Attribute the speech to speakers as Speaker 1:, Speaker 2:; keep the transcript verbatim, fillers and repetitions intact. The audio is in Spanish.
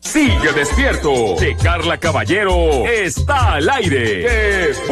Speaker 1: Sigue despierto, que Carla Caballero está al aire. ¡Que